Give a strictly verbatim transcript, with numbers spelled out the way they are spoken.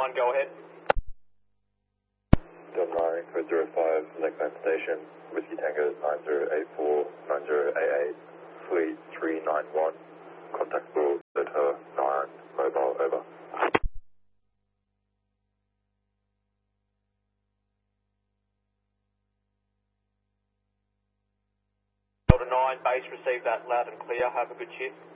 nine, go ahead. Delta nine, code zero five, Lakeland Station, Whiskey Tango nine zero eight four, nine zero eight eight, Fleet three nine one, contact for Delta nine, mobile, over. Delta nine, base, receive that loud and clear. Have a good shift.